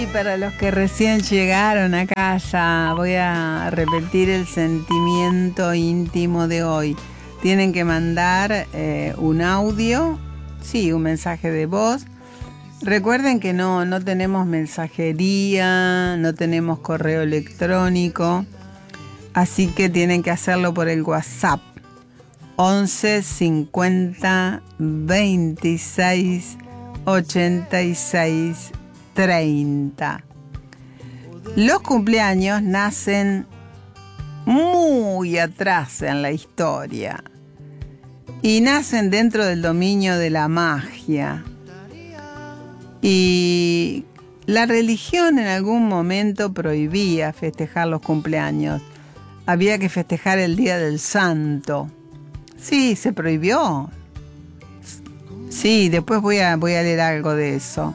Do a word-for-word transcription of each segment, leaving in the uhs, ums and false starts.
para los que recién llegaron a casa, voy a repetir el sentimiento íntimo de hoy. Tienen que mandar eh, un audio, sí, un mensaje de voz. Recuerden que no, no tenemos mensajería, no tenemos correo electrónico, así que tienen que hacerlo por el WhatsApp. once cincuenta veintiséis ochenta y seis treinta. Los cumpleaños nacen muy atrás en la historia y nacen dentro del dominio de la magia. Y la religión en algún momento prohibía festejar los cumpleaños. Había que festejar el Día del Santo. Sí, se prohibió. Sí, después voy a, voy a leer algo de eso.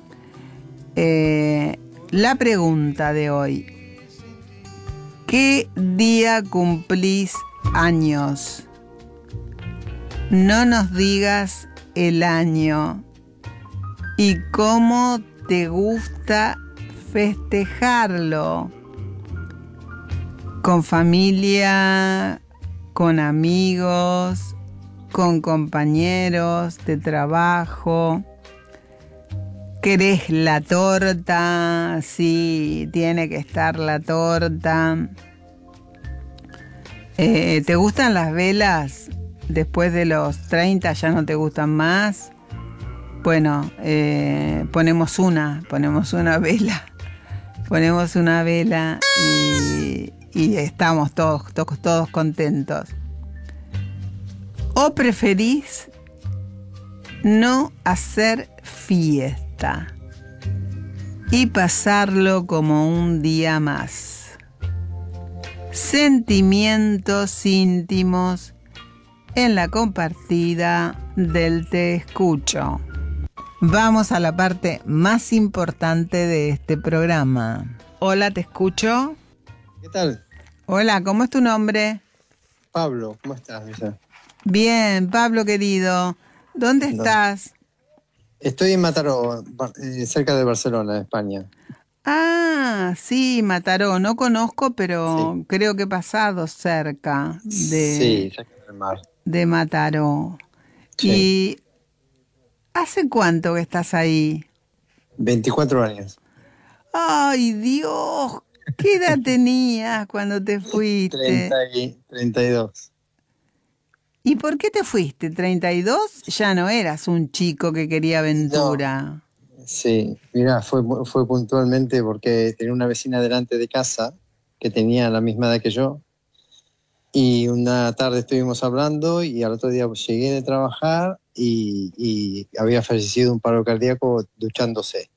Eh, la pregunta de hoy. ¿Qué día cumplís años? No nos digas el año. ¿Y cómo te gusta festejarlo? ¿Con familia? ¿Con amigos? ¿Con compañeros de trabajo? ¿Querés la torta? Sí, tiene que estar la torta. Eh, ¿te gustan las velas? Después de los treinta ya no te gustan más. Bueno, eh, ponemos una, ponemos una vela. Ponemos una vela y, y estamos todos, todos, todos contentos. ¿O preferís no hacer fiesta y pasarlo como un día más? Sentimientos íntimos en la compartida del Te Escucho. Vamos a la parte más importante de este programa. Hola, ¿te escucho? ¿Qué tal? Hola, ¿cómo es tu nombre? Pablo, ¿cómo estás, Lisa? Bien, Pablo querido. ¿Dónde No. estás? Estoy en Mataró, eh, cerca de Barcelona, España. Ah, sí, Mataró. No conozco, pero Sí. creo que he pasado cerca de, Sí, cerca del mar. de Mataró. Sí. ¿Y hace cuánto que estás ahí? veinticuatro años. Ay, Dios, ¿qué edad tenías cuando te fuiste? treinta y dos. ¿Y por qué te fuiste? ¿treinta y dos? Ya no eras un chico que quería aventura. No. Sí, mira, fue, fue puntualmente porque tenía una vecina delante de casa que tenía la misma edad que yo. Y una tarde estuvimos hablando y al otro día pues, llegué de trabajar y, y había fallecido un paro cardíaco duchándose.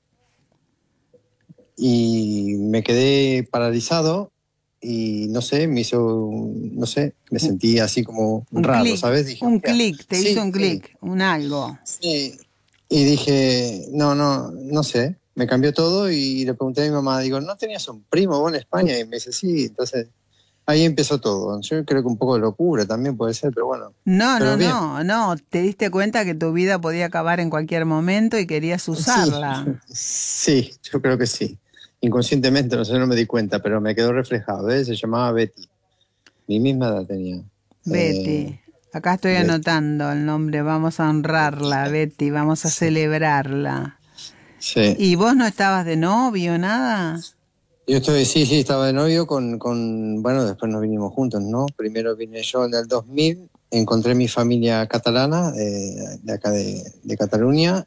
Y me quedé paralizado y no sé, me hizo, no sé, me sentí así como Un raro, clic, ¿sabes? Dije, un hostia, clic, te hizo sí, un sí, clic, un algo. sí. Y dije, no, no, no sé, me cambió todo y le pregunté a mi mamá, digo, ¿no tenías un primo vos en España? Y me dice, sí, entonces ahí empezó todo. Yo creo que un poco de locura también puede ser, pero bueno. No, Pero no, bien. no, no, te diste cuenta que tu vida podía acabar en cualquier momento y querías Sí, usarla. sí, yo creo que sí. Inconscientemente, no sé, no me di cuenta, pero me quedó reflejado. ¿eh? Se llamaba Betty. Mi misma edad tenía. Betty, Eh, acá estoy Betty. anotando el nombre, vamos a honrarla, Betty, vamos a Sí. celebrarla. Sí. ¿Y vos no estabas de novio, nada? Yo estoy, sí, sí, estaba de novio con, con, bueno, después nos vinimos juntos, ¿no? Primero vine yo en el dos mil, encontré mi familia catalana, eh, de acá de, de Cataluña,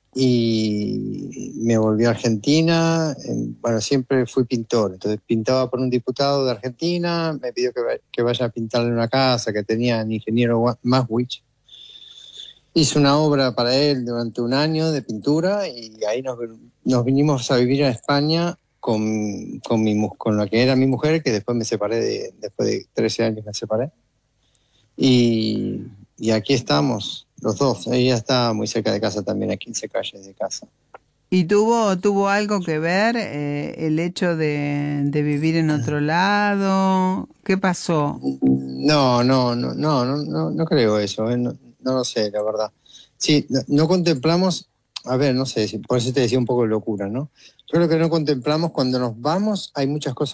y me volví a Argentina. Bueno, siempre fui pintor, entonces pintaba por un diputado de Argentina, me pidió que, que vaya a pintarle una casa que tenía el ingeniero Maswich. Hice una obra para él durante un año de pintura y ahí nos, nos vinimos a vivir a España con, con, mi, con la que era mi mujer, que después me separé, de, después de trece años me separé. Y, y aquí estamos, los dos. Ella está muy cerca de casa también, a quince calles de casa. ¿Y tuvo, tuvo algo que ver eh, el hecho de, de vivir en otro lado? ¿Qué pasó? No, no, no, no, no, no, no creo eso, ¿eh? no, no lo sé, la verdad. Sí, no, no contemplamos, a ver, no sé, si- por eso te decía un poco de locura, ¿no? Yo creo que no contemplamos cuando nos vamos, hay muchas cosas